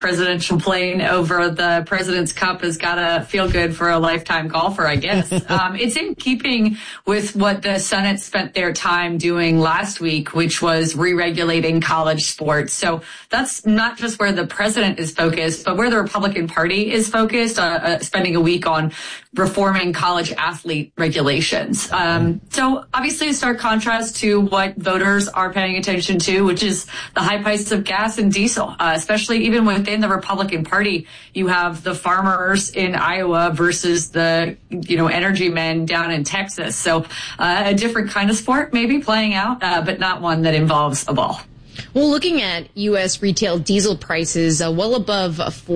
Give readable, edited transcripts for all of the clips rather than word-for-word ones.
presidential plane over the President's Cup has got to feel good for a lifetime golfer, I guess. It's in keeping with what the Senate spent their time doing last week, which was re-regulating college sports. So that's not just where the president is focused, but where the Republican Party is focused, spending a week on reforming college athlete regulations. So obviously a stark contrast to what voters are paying attention to, which is the high price of gas and diesel, especially even within the Republican Party. You have the farmers in Iowa versus the, energy men down in Texas. So a different kind of sport maybe playing out, but not one that involves a ball. Well, looking at U.S. retail diesel prices, well above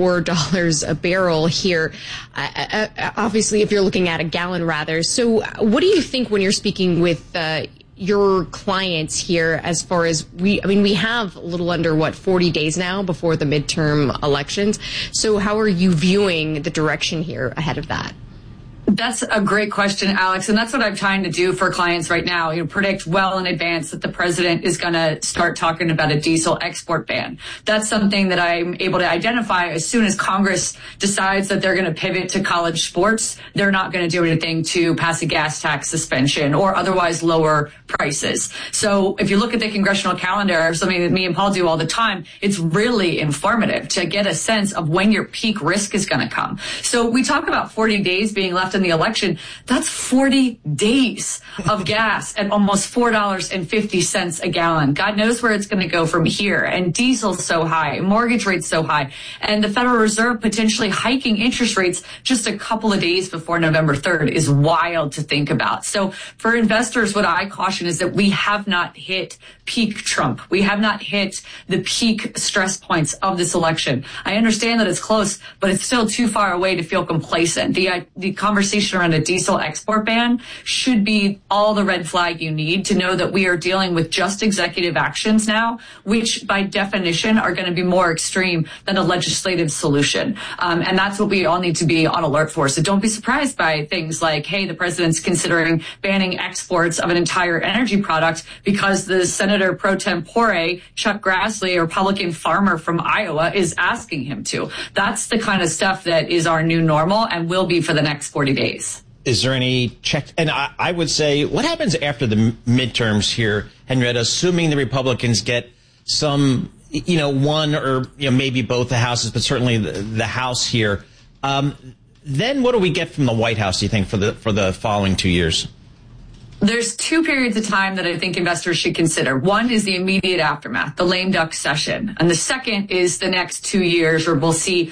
$4 a barrel here, obviously if you're looking at a gallon rather. So what do you think when you're speaking with your clients here as far as we have a little under 40 days now before the midterm elections. So how are you viewing the direction here ahead of that? That's a great question, Alex. And that's what I'm trying to do for clients right now. Predict well in advance that the president is going to start talking about a diesel export ban. That's something that I'm able to identify as soon as Congress decides that they're going to pivot to college sports. They're not going to do anything to pass a gas tax suspension or otherwise lower prices. So if you look at the congressional calendar, something that me and Paul do all the time, it's really informative to get a sense of when your peak risk is going to come. So we talk about 40 days being left in the election. That's 40 days of gas at almost $4.50 a gallon. God knows where it's going to go from here. And diesel's so high, mortgage rates so high, and the Federal Reserve potentially hiking interest rates just a couple of days before November 3rd is wild to think about. So for investors, what I caution is that we have not hit peak Trump. We have not hit the peak stress points of this election. I understand that it's close, but it's still too far away to feel complacent. The conversation around a diesel export ban should be all the red flag you need to know that we are dealing with just executive actions now, which by definition are going to be more extreme than a legislative solution. And that's what we all need to be on alert for. So don't be surprised by things like, hey, the president's considering banning exports of an entire energy product because the Senator pro tempore, Chuck Grassley, a Republican farmer from Iowa, is asking him to. That's the kind of stuff that is our new normal and will be for the next 40 days. Is there any check? And I would say, what happens after the midterms here, Henrietta, assuming the Republicans get some, one or maybe both the houses, but certainly the House here. Then what do we get from the White House, do you think, for the following 2 years? There's two periods of time that I think investors should consider. One is the immediate aftermath, the lame duck session. And the second is the next 2 years where we'll see,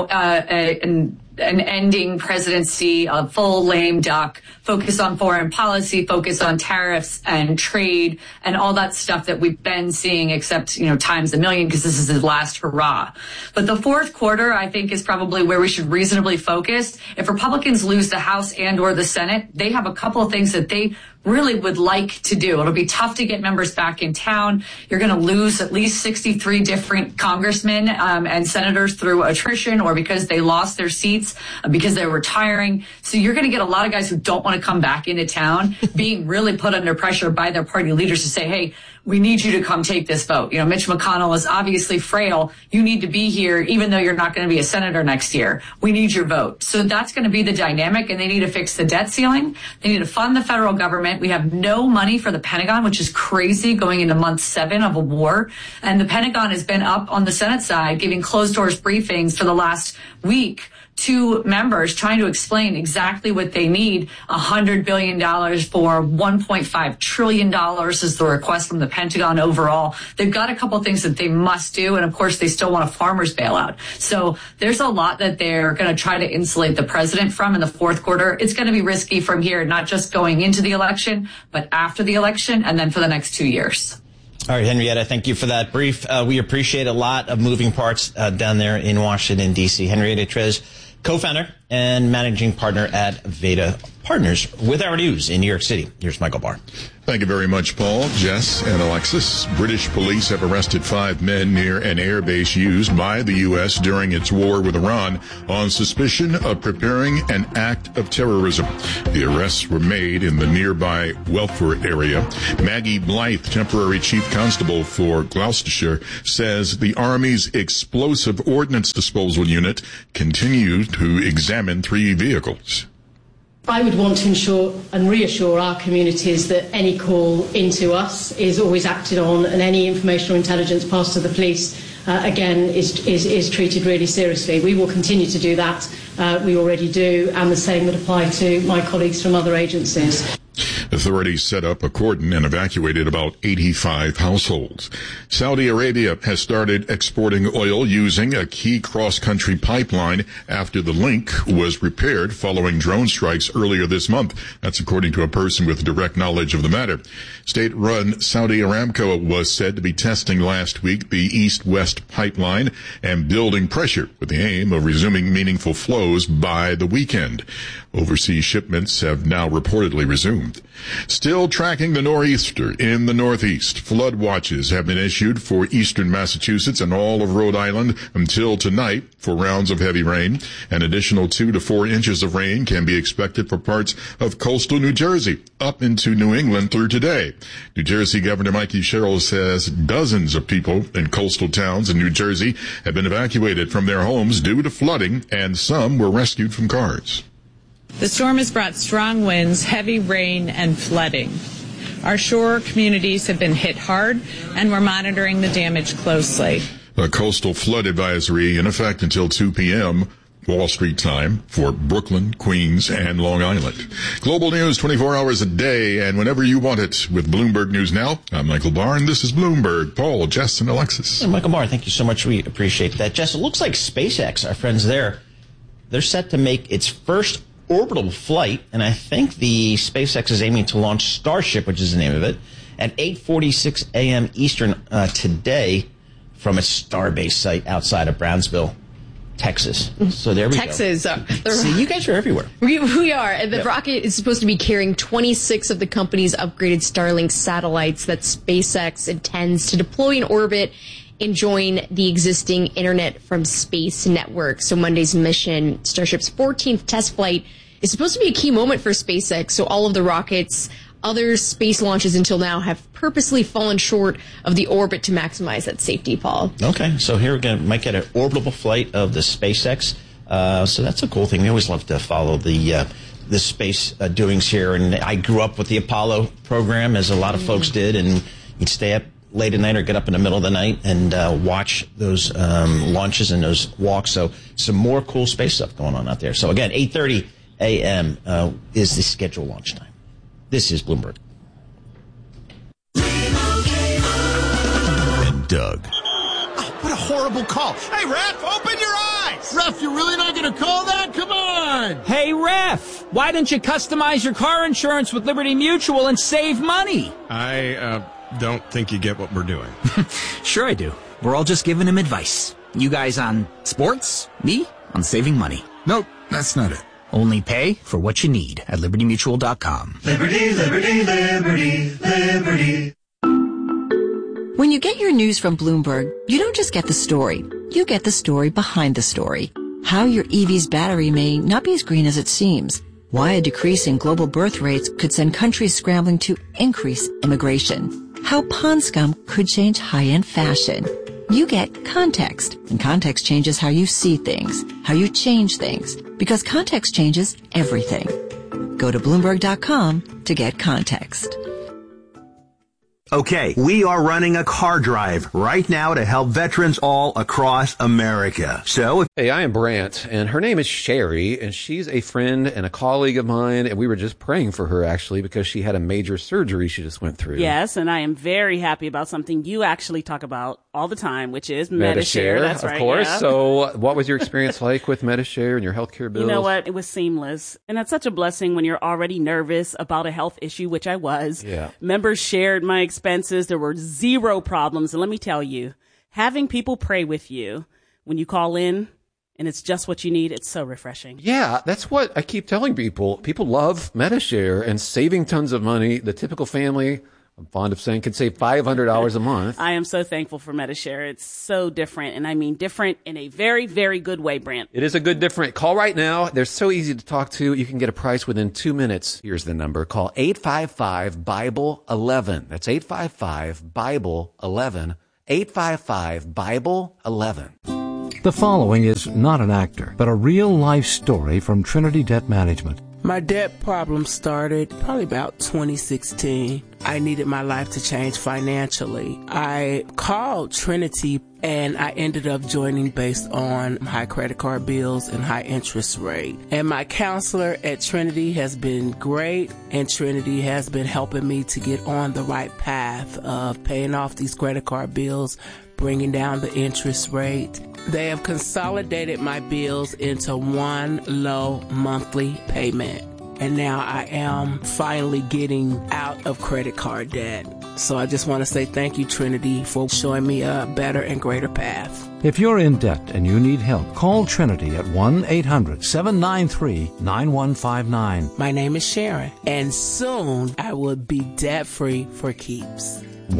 an ending presidency, a full lame duck, focus on foreign policy, focus on tariffs and trade and all that stuff that we've been seeing, except, times a million because this is his last hurrah. But the fourth quarter, I think, is probably where we should reasonably focus. If Republicans lose the House and or the Senate, they have a couple of things that they really would like to do. It'll be tough to get members back in town. You're going to lose at least 63 different congressmen and senators through attrition or because they lost their seats, because they're retiring. So you're going to get a lot of guys who don't want to come back into town being really put under pressure by their party leaders to say, hey, we need you to come take this vote. Mitch McConnell is obviously frail. You need to be here, even though you're not going to be a senator next year. We need your vote. So that's going to be the dynamic, and they need to fix the debt ceiling. They need to fund the federal government. We have no money for the Pentagon, which is crazy going into month 7 of a war. And the Pentagon has been up on the Senate side giving closed doors briefings for the last week to members trying to explain exactly what they need. $100 billion for $1.5 trillion is the request from the Pentagon overall. They've got a couple of things that they must do. And of course, they still want a farmer's bailout. So there's a lot that they're going to try to insulate the president from in the fourth quarter. It's going to be risky from here, not just going into the election, but after the election and then for the next 2 years. All right, Henrietta, thank you for that brief. We appreciate a lot of moving parts down there in Washington, D.C. Henrietta Tres, co-founder and managing partner at Veda Partners, with our news in New York City. Here's Michael Barr. Thank you very much, Paul, Jess, and Alexis. British police have arrested 5 men near an airbase used by the U.S. during its war with Iran on suspicion of preparing an act of terrorism. The arrests were made in the nearby Welford area. Maggie Blythe, temporary chief constable for Gloucestershire, says the Army's explosive ordnance disposal unit continues to examine 3 vehicles. I would want to ensure and reassure our communities that any call into us is always acted on, and any information or intelligence passed to the police, again, is treated really seriously. We will continue to do that. We already do, and the same would apply to my colleagues from other agencies. Authorities set up a cordon and evacuated about 85 households. Saudi Arabia has started exporting oil using a key cross-country pipeline after the link was repaired following drone strikes earlier this month. That's according to a person with direct knowledge of the matter. State-run Saudi Aramco was said to be testing last week the east-west pipeline and building pressure with the aim of resuming meaningful flows by the weekend. Overseas shipments have now reportedly resumed. Still tracking the nor'easter in the Northeast. Flood watches have been issued for eastern Massachusetts and all of Rhode Island until tonight for rounds of heavy rain. An additional 2 to 4 inches of rain can be expected for parts of coastal New Jersey up into New England through today. New Jersey Governor Mikey Sherrill says dozens of people in coastal towns in New Jersey have been evacuated from their homes due to flooding, and some were rescued from cars. The storm has brought strong winds, heavy rain, and flooding. Our shore communities have been hit hard, and we're monitoring the damage closely. A coastal flood advisory in effect until 2 p.m. Wall Street time for Brooklyn, Queens, and Long Island. Global news 24 hours a day and whenever you want it with Bloomberg News Now. I'm Michael Barr, and this is Bloomberg. Paul, Jess, and Alexis. And Michael Barr, thank you so much. We appreciate that. Jess, it looks like SpaceX, our friends there, they're set to make its first orbital flight, and I think the SpaceX is aiming to launch Starship, which is the name of it, at 8:46 a.m. Eastern today from its Starbase site outside of Brownsville, Texas. So there we Texas, go. See, you guys are everywhere. We are. And the rocket is supposed to be carrying 26 of the company's upgraded Starlink satellites that SpaceX intends to deploy in orbit and join the existing Internet from Space network. So Monday's mission, Starship's 14th test flight, is supposed to be a key moment for SpaceX. So all of the rocket's other space launches until now have purposely fallen short of the orbit to maximize that safety, Paul. Okay, so here we might get an orbital flight of the SpaceX. So that's a cool thing. We always love to follow the space doings here. And I grew up with the Apollo program, as a lot of folks did, and you'd stay up late at night or get up in the middle of the night and watch those launches and those walks. So some more cool space stuff going on out there. So again, 8:30 a.m. Is the scheduled launch time. This is Bloomberg. And Doug. Oh, what a horrible call. Hey, Ref, open your eyes. Ref, you're really not going to call that? Come on. Hey, Ref, why don't you customize your car insurance with Liberty Mutual and save money? I don't think you get what we're doing. Sure I do. We're all just giving him advice. You guys on sports, me on saving money. Nope, that's not it. Only pay for what you need at LibertyMutual.com. Liberty, liberty, liberty, liberty. When you get your news from Bloomberg, you don't just get the story. You get the story behind the story. How your EV's battery may not be as green as it seems. Why a decrease in global birth rates could send countries scrambling to increase immigration. How pond scum could change high-end fashion. You get context, and context changes how you see things, how you change things, because context changes everything. Go to Bloomberg.com to get context. Okay, we are running a car drive right now to help veterans all across America. So, hey, I am Brant, and her name is Sherry, and she's a friend and a colleague of mine, and we were just praying for her, actually, because she had a major surgery she just went through. Yes, and I am very happy about something you actually talk about all the time, which is Medi-Share. That's right, of course. Yeah. So what was your experience like with Medi-Share and your healthcare bills? You know what? It was seamless. And that's such a blessing when you're already nervous about a health issue, which I was. Yeah. Members shared my expenses. There were zero problems. And let me tell you, having people pray with you when you call in and it's just what you need. It's so refreshing. Yeah, that's what I keep telling people. People love Medi-Share and saving tons of money. The typical family, I'm fond of saying, can save $500 a month. I am so thankful for Medi-Share. It's so different, and I mean different in a very, very good way, Brent. It is a good different. Call right now. They're so easy to talk to. You can get a price within 2 minutes. Here's the number. Call 855-BIBLE-11. That's 855-BIBLE-11. 855-BIBLE-11. The following is not an actor, but a real-life story from Trinity Debt Management. My debt problem started probably about 2016. I needed my life to change financially. I called Trinity and I ended up joining based on high credit card bills and high interest rate. And my counselor at Trinity has been great, and Trinity has been helping me to get on the right path of paying off these credit card bills, bringing down the interest rate. They have consolidated my bills into one low monthly payment. And now I am finally getting out of credit card debt. So I just want to say thank you, Trinity, for showing me a better and greater path. If you're in debt and you need help, call Trinity at 1-800-793-9159. My name is Sharon, and soon I will be debt-free for keeps.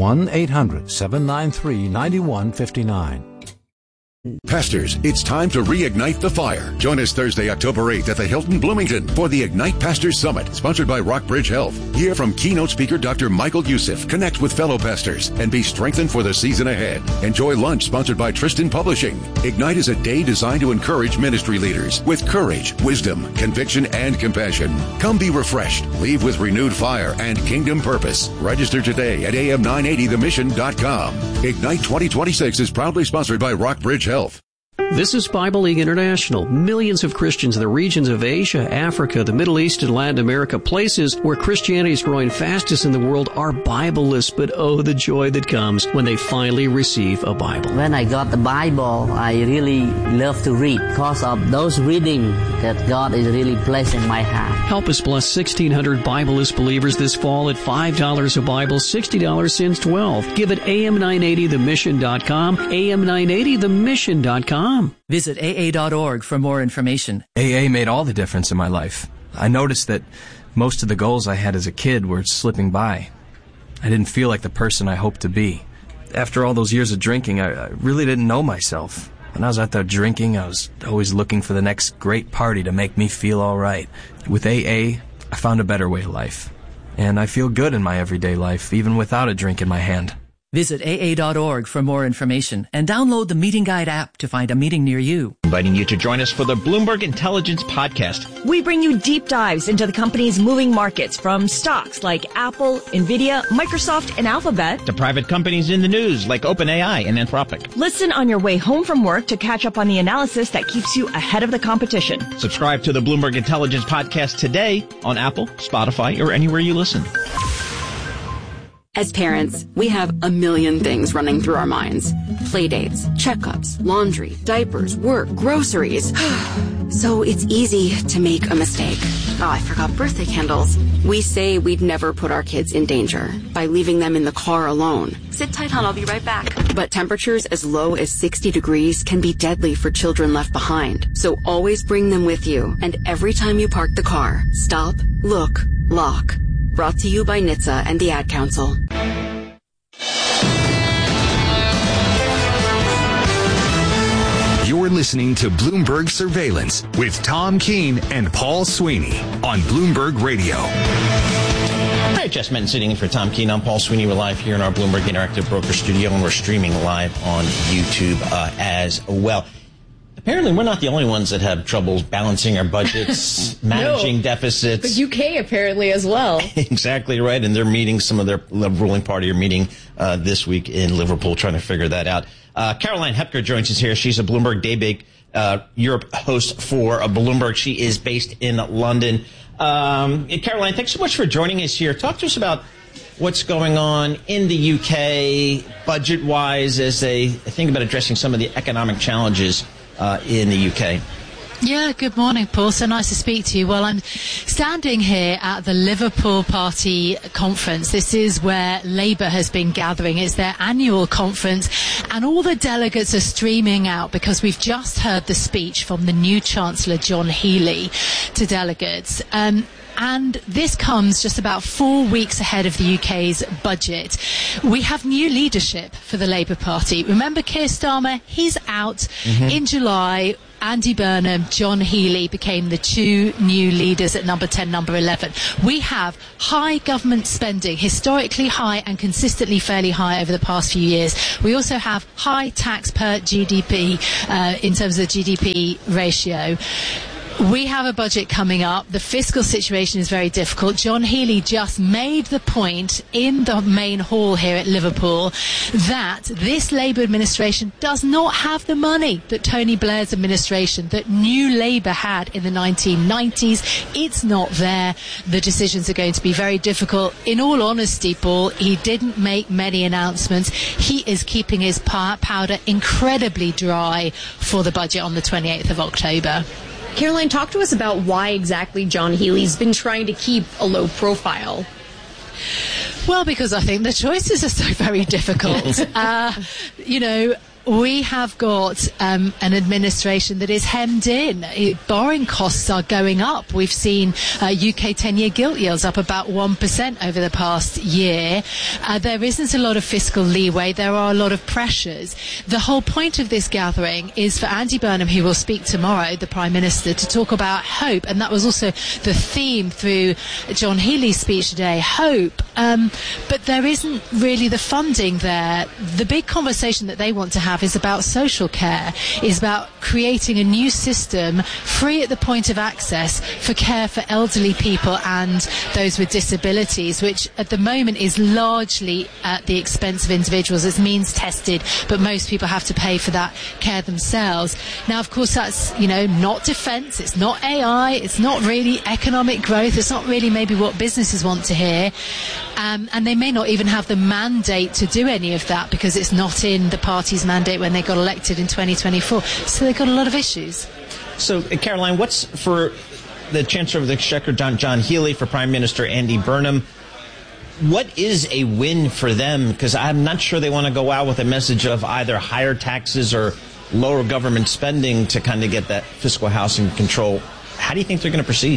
1-800-793-9159. Pastors, it's time to reignite the fire. Join us Thursday, October 8th at the Hilton Bloomington for the Ignite Pastors Summit, sponsored by Rockbridge Health. Hear from keynote speaker Dr. Michael Youssef, connect with fellow pastors, and be strengthened for the season ahead. Enjoy lunch sponsored by Tristan Publishing. Ignite is a day designed to encourage ministry leaders with courage, wisdom, conviction, and compassion. Come be refreshed, leave with renewed fire and kingdom purpose. Register today at am980themission.com. Ignite 2026 is proudly sponsored by Rockbridge Health. This is Bible League International. Millions of Christians in the regions of Asia, Africa, the Middle East, and Latin America, places where Christianity is growing fastest in the world, are Bible-less, but oh, the joy that comes when they finally receive a Bible. When I got the Bible, I really love to read because of those reading that God is really placed in my heart. Help us bless 1,600 Bible-less believers this fall at $5 a Bible, $60 since $12. Give at am980themission.com, am980themission.com. Visit AA.org for more information. AA made all the difference in my life. I noticed that most of the goals I had as a kid were slipping by. I didn't feel like the person I hoped to be. After all those years of drinking, I really didn't know myself. When I was out there drinking, I was always looking for the next great party to make me feel all right. With AA, I found a better way of life. And I feel good in my everyday life, even without a drink in my hand. Visit AA.org for more information and download the Meeting Guide app to find a meeting near you. Inviting you to join us for the Bloomberg Intelligence Podcast. We bring you deep dives into the company's moving markets, from stocks like Apple, Nvidia, Microsoft, and Alphabet, to private companies in the news like OpenAI and Anthropic. Listen on your way home from work to catch up on the analysis that keeps you ahead of the competition. Subscribe to the Bloomberg Intelligence Podcast today on Apple, Spotify, or anywhere you listen. As parents, we have a million things running through our minds. Playdates, checkups, laundry, diapers, work, groceries. So it's easy to make a mistake. Oh, I forgot birthday candles. We say we'd never put our kids in danger by leaving them in the car alone. Sit tight, hon, I'll be right back. But temperatures as low as 60 degrees can be deadly for children left behind. So always bring them with you. And every time you park the car, stop, look, lock. Brought to you by NHTSA and the Ad Council. You're listening to Bloomberg Surveillance with Tom Keene and Paul Sweeney on Bloomberg Radio. Hi, Jess Menton sitting in for Tom Keene. I'm Paul Sweeney. We're live here in our Bloomberg Interactive Broker Studio, and we're streaming live on YouTube as well. Apparently, we're not the only ones that have trouble balancing our budgets, managing deficits. The UK apparently as well. Exactly right. And they're meeting, some of their ruling party are meeting this week in Liverpool, trying to figure that out. Caroline Hepker joins us here. She's a Bloomberg Daybreak Europe host for Bloomberg. She is based in London. Caroline, thanks so much for joining us here. Talk to us about what's going on in the UK budget-wise as they think about addressing some of the economic challenges in the UK. Yeah, good morning, Paul. So nice to speak to you. Well, I'm standing here at the Liverpool Party Conference. This is where Labour has been gathering. It's their annual conference, and all the delegates are streaming out because we've just heard the speech from the new Chancellor, John Healey, to delegates. And this comes just about 4 weeks ahead of the UK's budget. We have new leadership for the Labour Party. Remember Keir Starmer? He's out in July. Andy Burnham, John Healey became the two new leaders at number 10, number 11. We have high government spending, historically high and consistently fairly high over the past few years. We also have high tax per GDP in terms of the GDP ratio. We have a budget coming up. The fiscal situation is very difficult. John Healey just made the point in the main hall here at Liverpool that this Labour administration does not have the money that Tony Blair's administration, that New Labour had in the 1990s. It's not there. The decisions are going to be very difficult. In all honesty, Paul, he didn't make many announcements. He is keeping his powder incredibly dry for the budget on the 28th of October. Caroline, talk to us about why exactly John Healey's been trying to keep a low profile. Well, because I think the choices are so very difficult. We have got an administration that is hemmed in. Borrowing costs are going up. We've seen UK 10-year gilt yields up about 1% over the past year. There isn't a lot of fiscal leeway. There are a lot of pressures. The whole point of this gathering is for Andy Burnham, who will speak tomorrow, the Prime Minister, to talk about hope. And that was also the theme through John Healey's speech today, hope. But there isn't really the funding there. The big conversation that they want to have is about social care, is about creating a new system free at the point of access for care for elderly people and those with disabilities, which at the moment is largely at the expense of individuals. It's means tested, but most people have to pay for that care themselves. Now, of course, that's, not defence, it's not AI, it's not really economic growth, it's not really maybe what businesses want to hear. And they may not even have the mandate to do any of that because it's not in the party's mandate when they got elected in 2024. So they've got a lot of issues. So, Caroline, what's for the Chancellor of the Exchequer, John Healey, for Prime Minister Andy Burnham? What is a win for them? Because I'm not sure they want to go out with a message of either higher taxes or lower government spending to kind of get that fiscal house in control. How do you think they're going to proceed?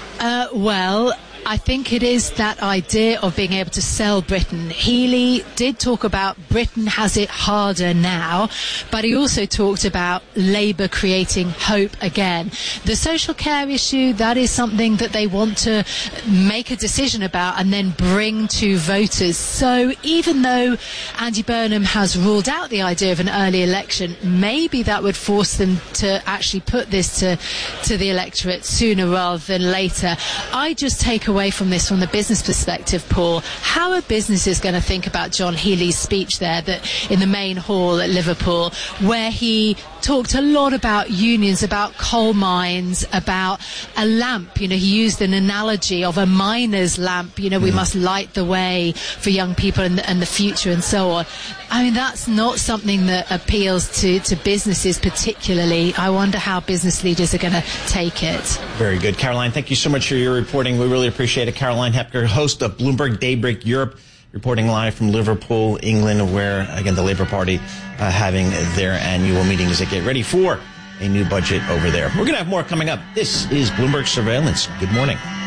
Well, I think it is that idea of being able to sell Britain. Healey did talk about Britain has it harder now, but he also talked about Labour creating hope again. The social care issue, that is something that they want to make a decision about and then bring to voters. So even though Andy Burnham has ruled out the idea of an early election, maybe that would force them to actually put this to the electorate sooner rather than later. I just take away from this from the business perspective, Paul. How are businesses going to think about John Healey's speech there that in the main hall at Liverpool, where he talked a lot about unions, about coal mines, about a lamp. He used an analogy of a miner's lamp. We must light the way for young people and the future and so on. I mean, that's not something that appeals to businesses particularly. I wonder how business leaders are going to take it. Very good. Caroline, thank you so much for your reporting. We really appreciate it. Caroline Hepker, host of Bloomberg Daybreak Europe, reporting live from Liverpool, England, where, again, the Labour Party having their annual meeting as they get ready for a new budget over there. We're going to have more coming up. This is Bloomberg Surveillance. Good morning.